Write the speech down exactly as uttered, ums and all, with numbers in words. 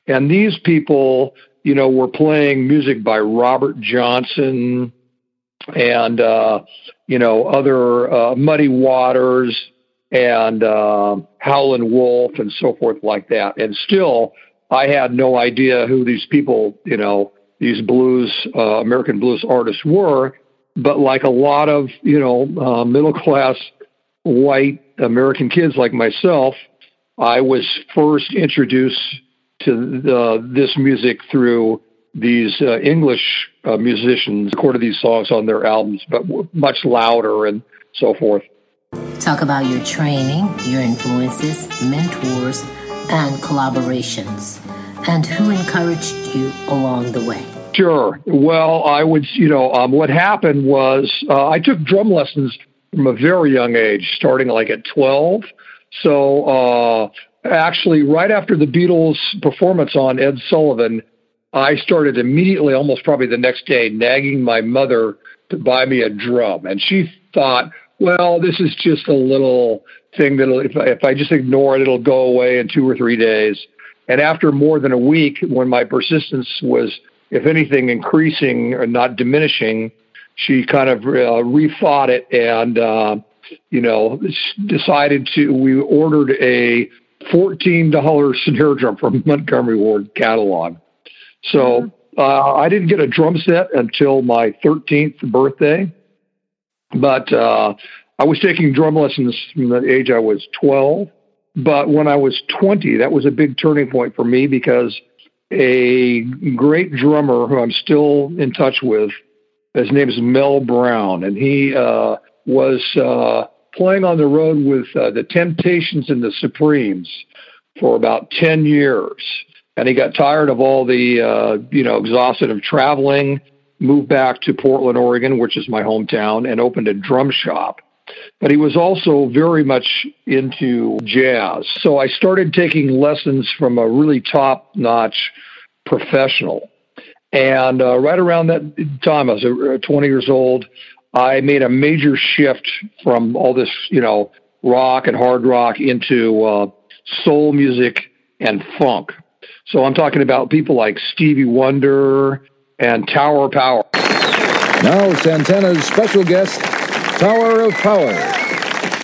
And these people, you know, were playing music by Robert Johnson and, uh, you know, other uh, Muddy Waters and uh, Howlin' Wolf and so forth like that. And still, I had no idea who these people, you know, these blues, uh, American blues artists were. But like a lot of, you know, uh, middle-class white American kids like myself, I was first introduced to the, this music through these uh, English uh, musicians recorded these songs on their albums, but much louder and so forth. Talk about your training, your influences, mentors, and collaborations, and who encouraged you along the way. Sure. Well, I would, you know, um, what happened was uh, I took drum lessons from a very young age, starting like at twelve. So uh, actually, right after the Beatles' performance on Ed Sullivan, I started immediately, almost probably the next day, nagging my mother to buy me a drum. And she thought, well, this is just a little thing that if I, if I just ignore it, it'll go away in two or three days. And after more than a week, when my persistence was, if anything, increasing or not diminishing, she kind of uh, rethought it and, uh, you know, decided to, we ordered a fourteen dollars snare drum from Montgomery Ward catalog. So uh, I didn't get a drum set until my thirteenth birthday, but uh, I was taking drum lessons from the age I was twelve. But when I was twenty, that was a big turning point for me because a great drummer who I'm still in touch with, his name is Mel Brown, and he uh, was uh, playing on the road with uh, the Temptations and the Supremes for about ten years. And he got tired of all the, uh, you know, exhausted of traveling, moved back to Portland, Oregon, which is my hometown, and opened a drum shop. But he was also very much into jazz. So I started taking lessons from a really top-notch professional. And uh, right around that time, I was uh, twenty years old, I made a major shift from all this, you know, rock and hard rock into uh, soul music and funk. So I'm talking about people like Stevie Wonder and Tower of Power. Now Santana's special guest, Tower of Power.